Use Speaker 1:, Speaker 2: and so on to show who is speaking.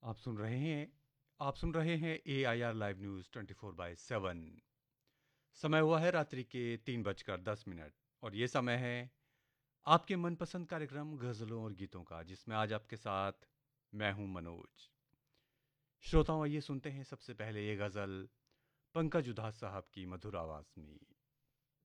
Speaker 1: आप सुन रहे हैं आप सुन रहे हैं AIR लाइव न्यूज़ 24/7। समय हुआ है रात्रि के 3:10 और ये समय है आपके मनपसंद कार्यक्रम गज़लों और गीतों का, जिसमें आज आपके साथ मैं हूं मनोज। श्रोताओं, आइए सुनते हैं सबसे पहले ये गज़ल पंकज उधास साहब की मधुर आवाज़ में।